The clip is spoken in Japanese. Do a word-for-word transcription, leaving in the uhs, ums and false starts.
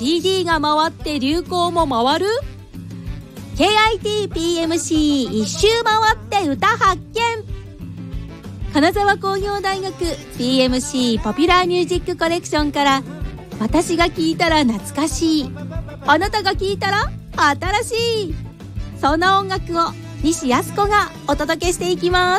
シーディー が回って流行も回る ケーアイティーピーエムシー 一周回って歌発見。金沢工業大学 ピーエムシー ポピュラーミュージックコレクションから、私が聴いたら懐かしい、あなたが聴いたら新しい、そんな音楽を西靖子がお届けしていきます。